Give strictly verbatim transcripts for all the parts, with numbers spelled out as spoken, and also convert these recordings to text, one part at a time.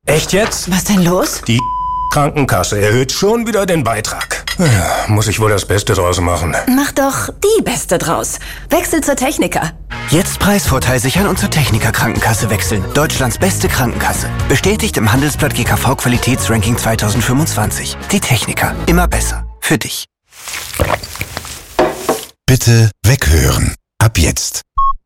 Echt jetzt? Was denn los? Die Krankenkasse erhöht schon wieder den Beitrag. Ja, muss ich wohl das Beste draus machen. Mach doch die Beste draus. Wechsel zur Techniker. Jetzt Preisvorteil sichern und zur Techniker Krankenkasse wechseln. Deutschlands beste Krankenkasse. Bestätigt im Handelsblatt G K V Qualitätsranking zweitausendfünfundzwanzig. Die Techniker. Immer besser. Für dich. Bitte weghören. Ab jetzt.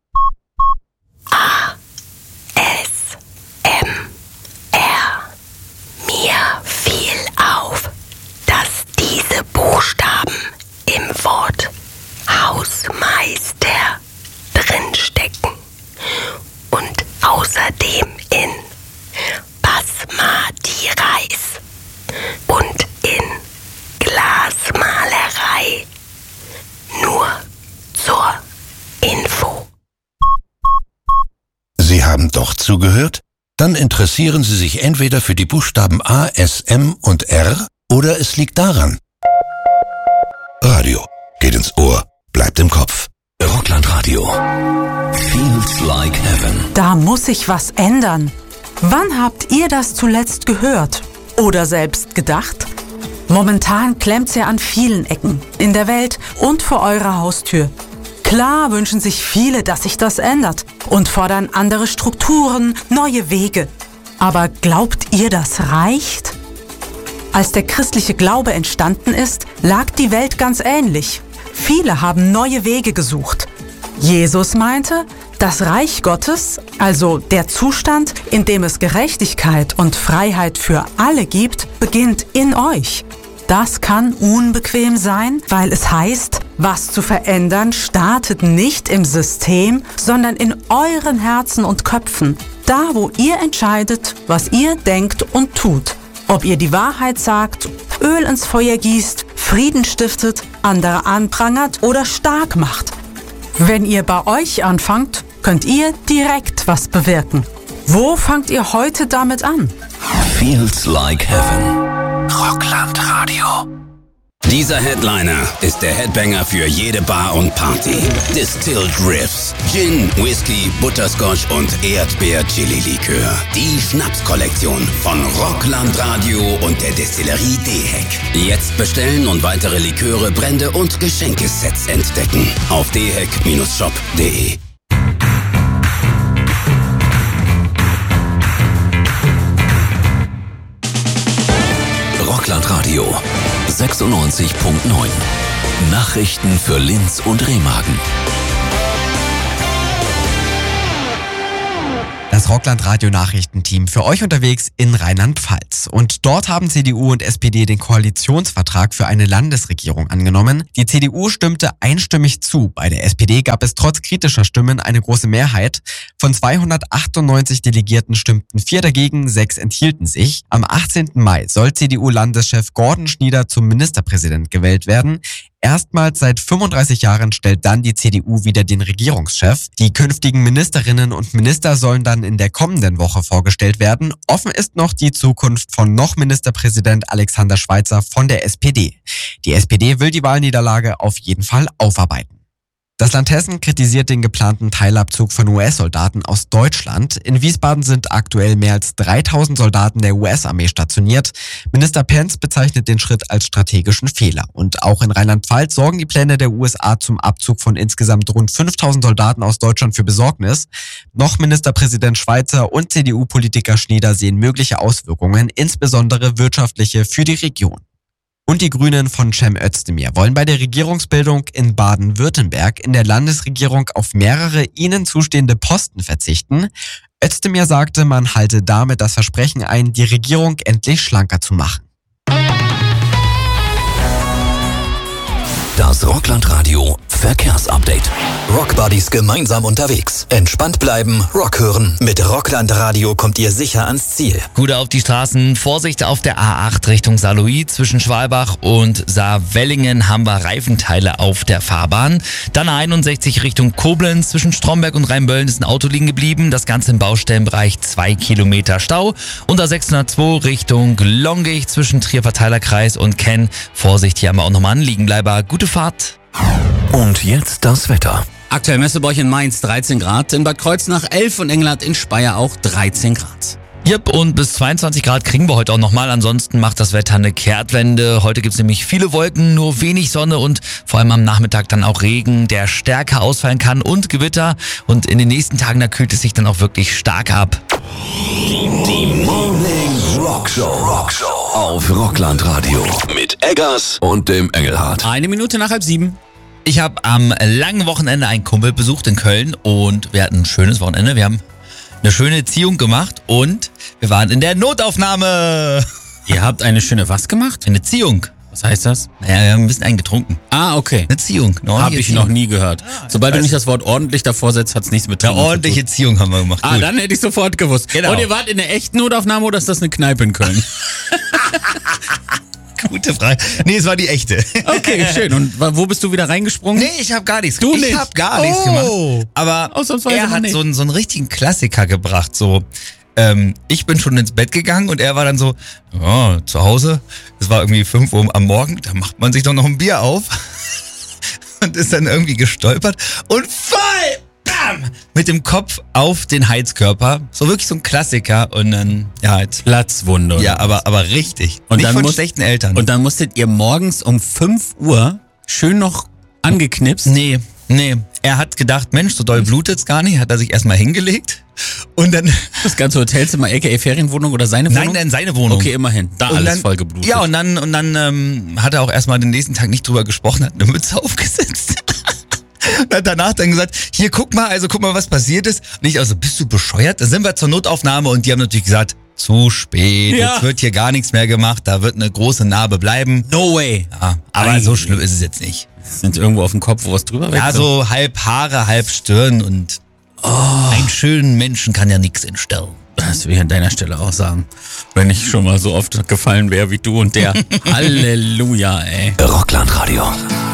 A. S. M. R. Mir fiel auf, dass diese Buchstaben im Wort Hausmeister drinstecken und außerdem in Basmati Reis und in Glasmalerei. Nur zur Info. Sie haben doch zugehört? Dann interessieren Sie sich entweder für die Buchstaben A, S, M und R oder es liegt daran. Radio geht ins Ohr, bleibt im Kopf. Rocklandradio. Feels like heaven. Da muss sich was ändern. Wann habt ihr das zuletzt gehört? Oder selbst gedacht? Momentan klemmt's ja an vielen Ecken in der Welt und vor eurer Haustür. Klar wünschen sich viele, dass sich das ändert und fordern andere Strukturen, neue Wege. Aber glaubt ihr, das reicht? Als der christliche Glaube entstanden ist, lag die Welt ganz ähnlich. Viele haben neue Wege gesucht. Jesus meinte, das Reich Gottes, also der Zustand, in dem es Gerechtigkeit und Freiheit für alle gibt, beginnt in euch. Das kann unbequem sein, weil es heißt, was zu verändern startet nicht im System, sondern in euren Herzen und Köpfen. Da, wo ihr entscheidet, was ihr denkt und tut. Ob ihr die Wahrheit sagt, Öl ins Feuer gießt, Frieden stiftet, andere anprangert oder stark macht. Wenn ihr bei euch anfangt, könnt ihr direkt was bewirken. Wo fangt ihr heute damit an? Feels like heaven. Rocklandradio. Dieser Headliner ist der Headbanger für jede Bar und Party. Distilled Riffs, Gin, Whisky, Butterscotch und Erdbeer-Chili-Likör. Die Schnapskollektion von Rocklandradio und der Destillerie D-Heck. Jetzt bestellen und weitere Liköre, Brände und Geschenkesets entdecken. Auf d heck shop punkt de. Rocklandradio sechsundneunzig Komma neun. Nachrichten für Linz und Remagen. Das Rocklandradio-Nachrichtenteam für euch unterwegs in Rheinland-Pfalz. Und dort haben C D U und S P D den Koalitionsvertrag für eine Landesregierung angenommen. Die C D U stimmte einstimmig zu. Bei der S P D gab es trotz kritischer Stimmen eine große Mehrheit. Von zweihundertachtundneunzig Delegierten stimmten vier dagegen, sechs enthielten sich. Am achtzehnten Mai soll C D U-Landeschef Gordon Schnieder zum Ministerpräsident gewählt werden. Erstmals seit fünfunddreißig Jahren stellt dann die C D U wieder den Regierungschef. Die künftigen Ministerinnen und Minister sollen dann in der kommenden Woche vorgestellt werden. Offen ist noch die Zukunft von noch Ministerpräsident Alexander Schweitzer von der S P D. Die S P D will die Wahlniederlage auf jeden Fall aufarbeiten. Das Land Hessen kritisiert den geplanten Teilabzug von U S-Soldaten aus Deutschland. In Wiesbaden sind aktuell mehr als dreitausend Soldaten der U S-Armee stationiert. Minister Pence bezeichnet den Schritt als strategischen Fehler. Und auch in Rheinland-Pfalz sorgen die Pläne der U S A zum Abzug von insgesamt rund fünftausend Soldaten aus Deutschland für Besorgnis. Noch Ministerpräsident Schweitzer und C D U-Politiker Schnieder sehen mögliche Auswirkungen, insbesondere wirtschaftliche, für die Region. Und die Grünen von Cem Özdemir wollen bei der Regierungsbildung in Baden-Württemberg in der Landesregierung auf mehrere ihnen zustehende Posten verzichten. Özdemir sagte, man halte damit das Versprechen ein, die Regierung endlich schlanker zu machen. Das Rocklandradio Verkehrsupdate. Rockbuddies gemeinsam unterwegs. Entspannt bleiben, Rock hören. Mit Rocklandradio kommt ihr sicher ans Ziel. Gut auf die Straßen. Vorsicht auf der A acht Richtung Saarlouis. Zwischen Schwalbach und Saarwellingen haben wir Reifenteile auf der Fahrbahn. Dann A einundsechzig Richtung Koblenz. Zwischen Stromberg und Rheinböllen ist ein Auto liegen geblieben. Das Ganze im Baustellenbereich zwei Kilometer Stau. Und A sechshundertzwei Richtung Longich zwischen Trier-Verteilerkreis und Kenn. Vorsicht, hier haben wir auch nochmal einen Liegenbleiber. Gute Fahrt. Und jetzt das Wetter. Aktuell Messebäuch in Mainz dreizehn Grad, in Bad Kreuznach elf und Engelhardt in Speyer auch dreizehn Grad. Yep, und bis zweiundzwanzig Grad kriegen wir heute auch nochmal. Ansonsten macht das Wetter eine Kehrtwende. Heute gibt's nämlich viele Wolken, nur wenig Sonne und vor allem am Nachmittag dann auch Regen, der stärker ausfallen kann und Gewitter. Und in den nächsten Tagen, da kühlt es sich dann auch wirklich stark ab. Die Morning Rockshow. Rockshow auf Rockland Radio mit Eggers und dem Engelhardt. Eine Minute nach halb sieben. Ich habe am langen Wochenende einen Kumpel besucht in Köln und wir hatten ein schönes Wochenende. Wir haben eine schöne Ziehung gemacht und wir waren in der Notaufnahme. Ihr habt eine schöne was gemacht? Eine Ziehung. Was heißt das? Naja, wir haben ein bisschen eingetrunken. Ah, okay. Eine Ziehung. Habe ich noch nie gehört. Sobald du nicht das Wort ordentlich davor setzt, hat's nichts mit Eine Trinken ordentliche zu tun. Ziehung haben wir gemacht. Ah, Gut. dann hätte ich sofort gewusst. Genau. Und ihr wart in der echten Notaufnahme oder ist das eine Kneipe in Köln? Gute Frage. Nee, es war die echte. Okay, schön. Und wo bist du wieder reingesprungen? Nee, ich habe gar nichts Du Ich nicht? habe gar nichts Oh. gemacht. Aber Ausnahmsweise er mal hat nicht. so einen, so einen richtigen Klassiker gebracht. So, ähm, ich bin schon ins Bett gegangen und er war dann so, ja, zu Hause. Es war irgendwie fünf Uhr am Morgen. Da macht man sich doch noch ein Bier auf. Und ist dann irgendwie gestolpert und voll, bam, mit dem Kopf auf den Heizkörper. So wirklich so ein Klassiker. Und dann, ja, jetzt. Platzwunde. Ja, aber, aber richtig. Und Nicht dann von muss- schlechten Eltern. Und dann musstet ihr morgens um fünf Uhr schön noch angeknipst. Nee, nee. Er hat gedacht, Mensch, so doll blutet's gar nicht. Hat er sich erstmal hingelegt. Und dann. Das ganze Hotelzimmer, aka Ferienwohnung oder seine Wohnung? Nein, nein, seine Wohnung. Okay, immerhin. Da Und alles dann, voll geblutet. Ja, und dann, und dann ähm, hat er auch erstmal den nächsten Tag nicht drüber gesprochen, hat eine Mütze aufgesetzt. Und hat danach dann gesagt, hier, guck mal, also guck mal, was passiert ist. Und ich also, bist du bescheuert? Da sind wir zur Notaufnahme und die haben natürlich gesagt, zu spät, Ja. jetzt wird hier gar nichts mehr gemacht, da wird eine große Narbe bleiben. No way. Ja, aber Ei. so schlimm ist es jetzt nicht. Sind irgendwo auf dem Kopf, wo was drüber weg Ja, so halb Haare, halb Stirn und einen schönen Menschen kann ja nichts entstellen. Das will ich an deiner Stelle auch sagen. Wenn ich schon mal so oft gefallen wäre wie du und der. Halleluja, ey. Rockland Radio.